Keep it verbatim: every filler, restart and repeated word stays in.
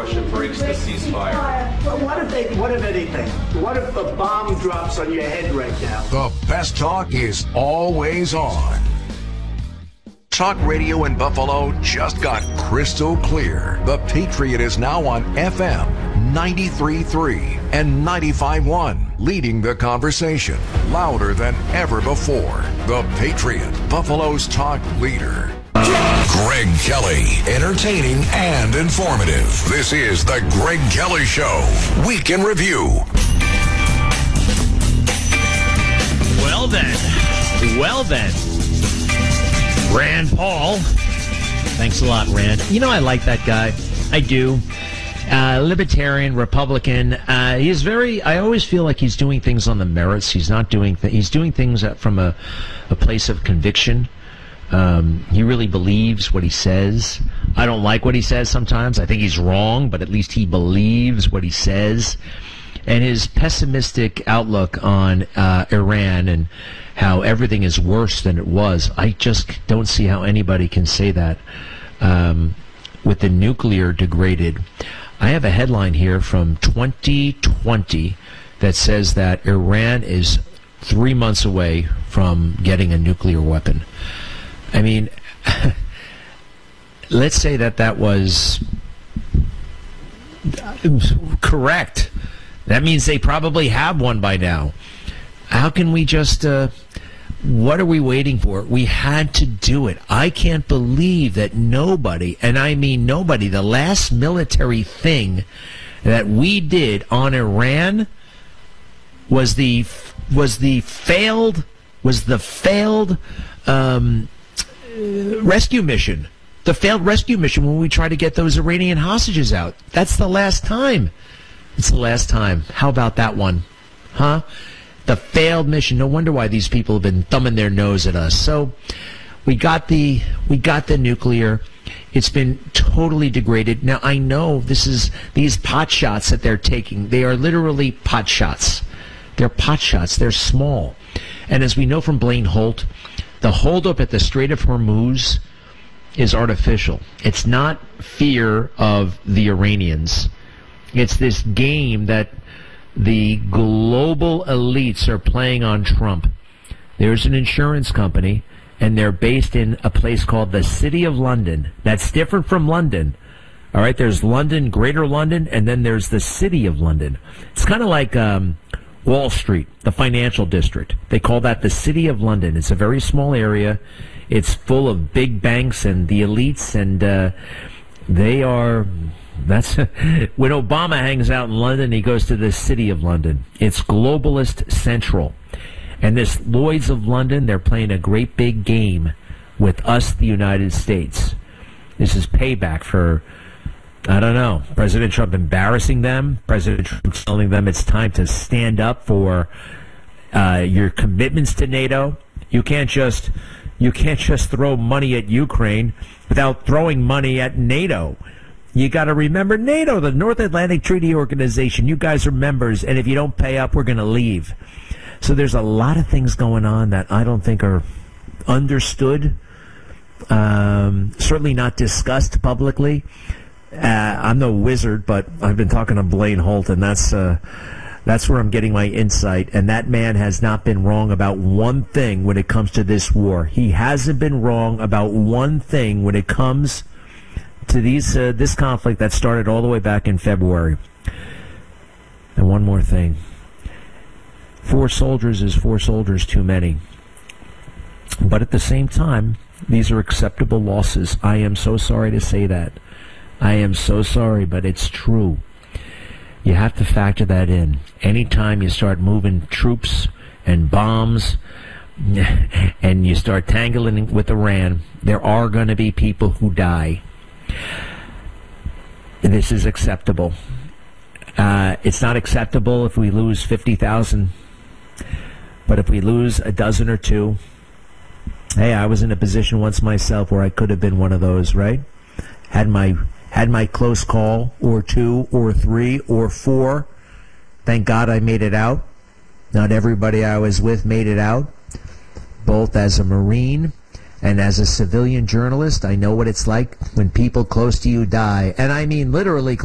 Russia breaks the ceasefire. Well, what if they, what if anything? What if a bomb drops on your head right now? The best talk is always on. Talk radio in Buffalo just got crystal clear. The Patriot is now on F M ninety-three point three and ninety-five point one, leading the conversation louder than ever before. The Patriot, Buffalo's talk leader. Greg Kelly, entertaining and informative. This is the Greg Kelly Show, Week in Review. Well then, well then. Rand Paul. Thanks a lot, Rand. You know, I like that guy. I do. Uh, libertarian, Republican. Uh, he's very, I always feel like he's doing things on the merits. He's not doing, th- he's doing things from a, a place of conviction. Um, he really believes what he says. I don't like what he says sometimes. I think he's wrong, but at least he believes what he says. And his pessimistic outlook on uh, Iran and how everything is worse than it was, I just don't see how anybody can say that um, with the nuclear degraded. I have a headline here from twenty twenty that says that Iran is three months away from getting a nuclear weapon. I mean, let's say that that was correct. That means they probably have one by now. How can we just, uh, what are we waiting for? We had to do it. I can't believe that nobody, and I mean nobody, the last military thing that we did on Iran was the, was the failed, was the failed, um, rescue mission. The failed rescue mission when we tried to get those Iranian hostages out. That's the last time. It's the last time. How about that one? Huh? The failed mission. No wonder why these people have been thumbing their nose at us. So we got the we got the nuclear. It's been totally degraded. Now I know this is these pot shots that they're taking. They are literally pot shots. They're pot shots. They're small. And as we know from Blaine Holt, the holdup at the Strait of Hormuz is artificial. It's not fear of the Iranians. It's this game that the global elites are playing on Trump. There's an insurance company, and they're based in a place called the City of London. That's different from London. All right, there's London, Greater London, and then there's the City of London. It's kind of like um, Wall Street, the financial district. They call that the City of London. It's a very small area. It's full of big banks and the elites, and uh, they are... That's when Obama hangs out in London, he goes to the City of London. It's globalist central. And this Lloyd's of London, they're playing a great big game with us, the United States. This is payback for, I don't know, President Trump embarrassing them, President Trump telling them it's time to stand up for uh, your commitments to NATO. You can't just you can't just throw money at Ukraine without throwing money at NATO. You got to remember NATO, the North Atlantic Treaty Organization. You guys are members, and if you don't pay up, we're going to leave. So there's a lot of things going on that I don't think are understood, um, certainly not discussed publicly. Uh, I'm no wizard, but I've been talking to Blaine Holt, and that's uh, that's where I'm getting my insight. And that man has not been wrong about one thing when it comes to this war. He hasn't been wrong about one thing when it comes to these uh, this conflict that started all the way back in February. And one more thing. Four soldiers is four soldiers too many. But at the same time, these are acceptable losses. I am so sorry to say that. I am so sorry, but it's true. You have to factor that in. Anytime you start moving troops and bombs and you start tangling with Iran, there are going to be people who die. This is acceptable. Uh, it's not acceptable if we lose fifty thousand, but if we lose a dozen or two, hey, I was in a position once myself where I could have been one of those, right? Had my had my close call, or two, or three, or four. Thank God I made it out. Not everybody I was with made it out. Both as a Marine and as a civilian journalist, I know what it's like when people close to you die. And I mean literally